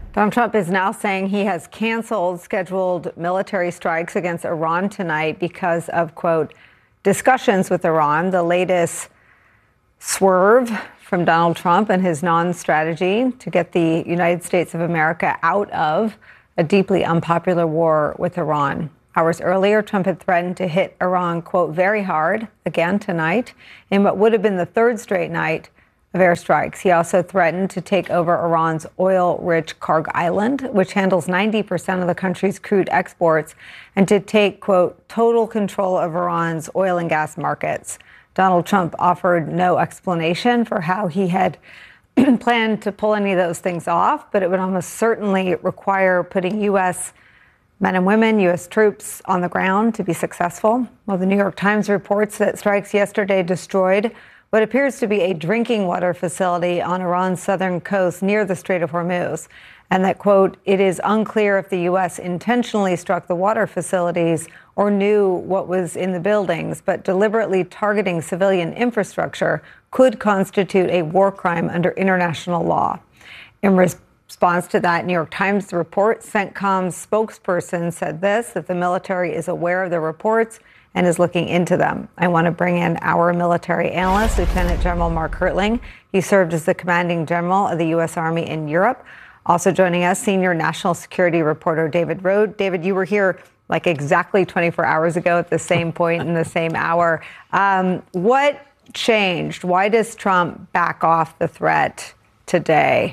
Donald Trump is now saying he has canceled scheduled military strikes against Iran tonight because of, quote, discussions with Iran, the latest swerve from Donald Trump and his non-strategy to get the United States of America out of a deeply unpopular war with Iran. Hours earlier, Trump had threatened to hit Iran, quote, very hard again tonight in what would have been the third straight night of airstrikes. He also threatened to take over Iran's oil-rich Karg Island, which handles 90% of the country's crude exports, and to take, quote, total control of Iran's oil and gas markets. Donald Trump offered no explanation for how he had planned to pull any of those things off, but it would almost certainly require putting U.S. men and women, U.S. troops on the ground to be successful. Well, the New York Times reports that strikes yesterday destroyed what appears to be a drinking water facility on Iran's southern coast near the Strait of Hormuz, and that, quote, it is unclear if the U.S. intentionally struck the water facilities or knew what was in the buildings, but deliberately targeting civilian infrastructure could constitute a war crime under international law. In response to that New York Times report, CENTCOM's spokesperson said this, that the military is aware of the reports and is looking into them. I want to bring in our military analyst, Lieutenant General Mark Hertling. He served as the commanding general of the U.S. Army in Europe. Also joining us, senior national security reporter David Rohde. David, you were here like exactly 24 hours ago at the same point in the same hour. What changed? Why does Trump back off the threat today?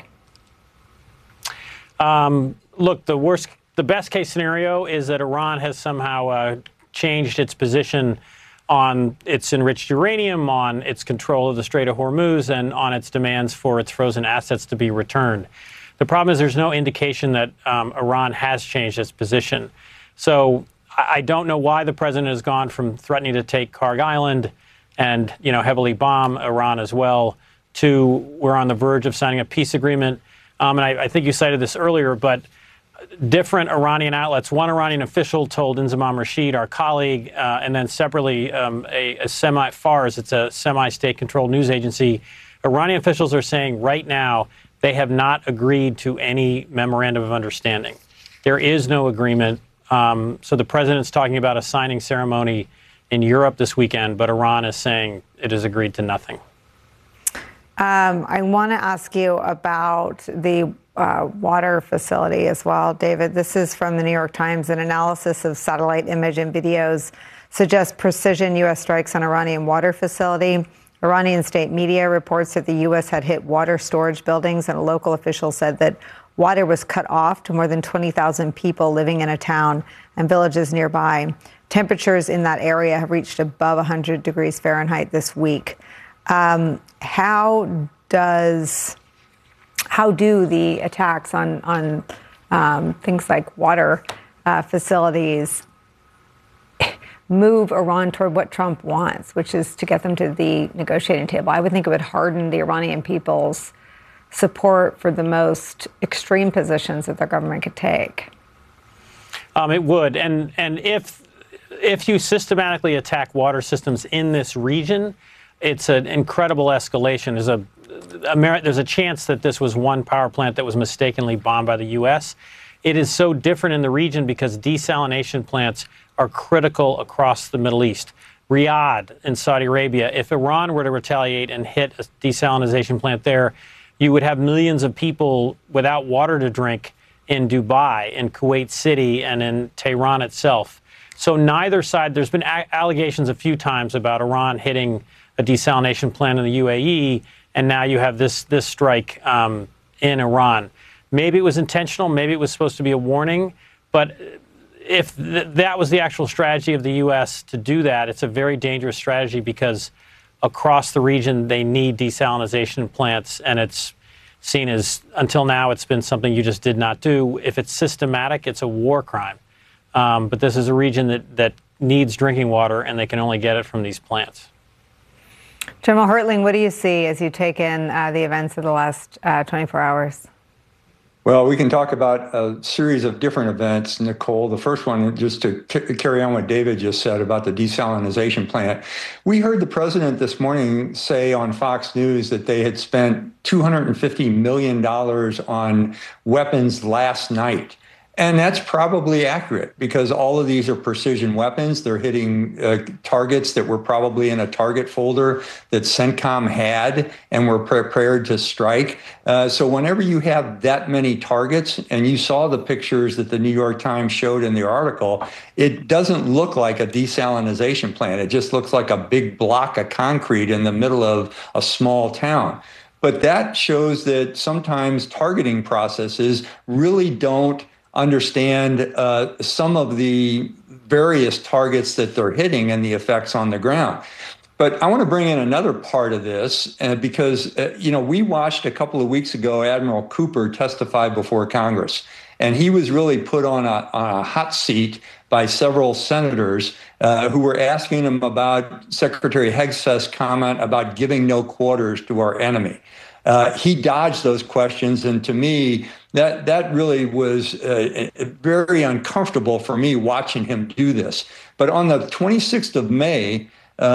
Look, the best case scenario is that Iran has somehow changed its position on its enriched uranium, on its control of the Strait of Hormuz, and on its demands for its frozen assets to be returned. The problem is there's no indication that Iran has changed its position. So I don't know why the president has gone from threatening to take Karg Island and, heavily bomb Iran as well, to we're on the verge of signing a peace agreement. And I think you cited this earlier, but different Iranian outlets, one Iranian official told Inzamam Rashid, our colleague, and then separately FARS, it's a semi-state-controlled news agency. Iranian officials are saying right now they have not agreed to any memorandum of understanding. There is no agreement. So the president's talking about a signing ceremony in Europe this weekend, but Iran is saying it has agreed to nothing. I want to ask you about the water facility as well, David. This is from the New York Times. An analysis of satellite image and videos suggests precision U.S. strikes on Iranian water facility. Iranian state media reports that the U.S. had hit water storage buildings, and a local official said that water was cut off to more than 20,000 people living in a town and villages nearby. Temperatures in that area have reached above 100 degrees Fahrenheit this week. How do the attacks on things like water facilities move Iran toward what Trump wants, which is to get them to the negotiating table? I would think it would harden the Iranian people's support for the most extreme positions that their government could take. It would, and if you systematically attack water systems in this region, it's an incredible escalation. There's a chance that this was one power plant that was mistakenly bombed by the U.S. It is so different in the region because desalination plants are critical across the Middle East. Riyadh in Saudi Arabia, if Iran were to retaliate and hit a desalination plant there, you would have millions of people without water to drink in Dubai, in Kuwait City, and in Tehran itself. So neither side, there's been allegations a few times about Iran hitting a desalination plant in the UAE, and now you have this strike in Iran. Maybe it was intentional, maybe it was supposed to be a warning, but if that was the actual strategy of the U.S. to do that, it's a very dangerous strategy because across the region they need desalination plants, and it's seen as, until now, it's been something you just did not do. If it's systematic, it's a war crime. But this is a region that needs drinking water, and they can only get it from these plants. General Hertling, what do you see as you take in the events of the last 24 hours? Well, we can talk about a series of different events, Nicole. The first one, just to carry on what David just said about the desalinization plant. We heard the president this morning say on Fox News that they had spent $250 million on weapons last night. And that's probably accurate because all of these are precision weapons. They're hitting targets that were probably in a target folder that CENTCOM had and were prepared to strike. So whenever you have that many targets, and you saw the pictures that the New York Times showed in their article, it doesn't look like a desalinization plant. It just looks like a big block of concrete in the middle of a small town. But that shows that sometimes targeting processes really don't understand some of the various targets that they're hitting and the effects on the ground. But I want to bring in another part of this because, we watched a couple of weeks ago Admiral Cooper testify before Congress, and he was really put on a hot seat by several senators who were asking him about Secretary Hegseth's comment about giving no quarters to our enemy. He dodged those questions, and to me, that really was very uncomfortable for me watching him do this. But on the 26th of May,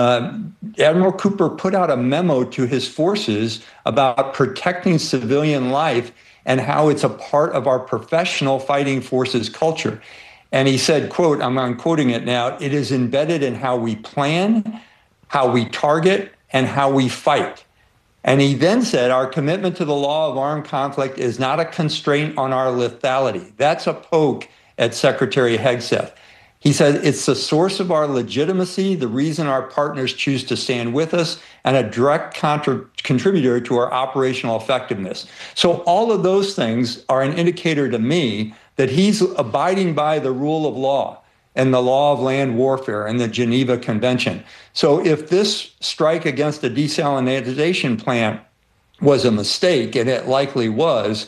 Admiral Cooper put out a memo to his forces about protecting civilian life and how it's a part of our professional fighting forces culture. And he said, quote, I'm quoting it now, "It is embedded in how we plan, how we target, and how we fight." And he then said, "Our commitment to the law of armed conflict is not a constraint on our lethality." That's a poke at Secretary Hegseth. He said, "It's the source of our legitimacy, the reason our partners choose to stand with us, and a direct contributor to our operational effectiveness." So all of those things are an indicator to me that he's abiding by the rule of law and the law of land warfare and the Geneva Convention. So if this strike against a desalinization plant was a mistake, and it likely was,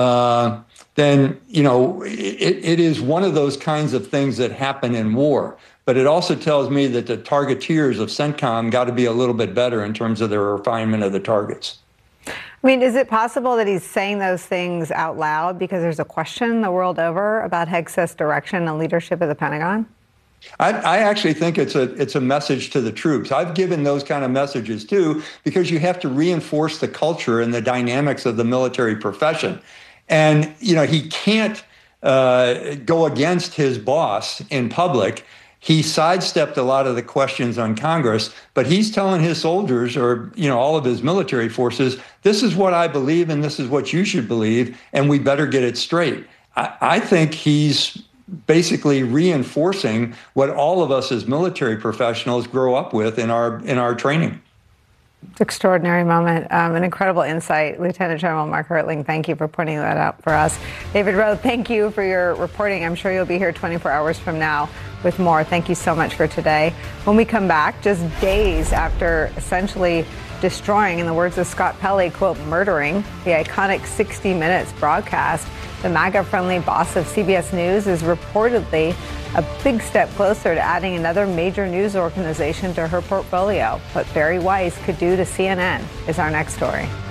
then, it is one of those kinds of things that happen in war. But it also tells me that the targeteers of CENTCOM got to be a little bit better in terms of their refinement of the targets. I mean, is it possible that he's saying those things out loud because there's a question the world over about Hegseth's direction and leadership of the Pentagon? I actually think it's a message to the troops. I've given those kind of messages too, because you have to reinforce the culture and the dynamics of the military profession. And, he can't go against his boss in public. He sidestepped a lot of the questions on Congress, but he's telling his soldiers or, all of his military forces, this is what I believe and this is what you should believe, and we better get it straight. I think he's basically reinforcing what all of us as military professionals grow up with in our training. Extraordinary moment, an incredible insight. Lieutenant General Mark Hertling, thank you for pointing that out for us. David Rowe, thank you for your reporting. I'm sure you'll be here 24 hours from now with more. Thank you so much for today. When we come back, just days after essentially destroying, in the words of Scott Pelley, quote, murdering the iconic 60 Minutes broadcast, the MAGA-friendly boss of CBS News is reportedly a big step closer to adding another major news organization to her portfolio. What Bari Weiss could do to CNN is our next story.